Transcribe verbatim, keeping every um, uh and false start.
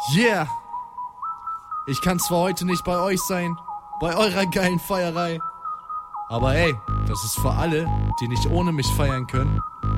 Yeah! Ich kann zwar heute nicht bei euch sein, bei eurer geilen Feierei, aber ey, das ist für alle, die nicht ohne mich feiern können,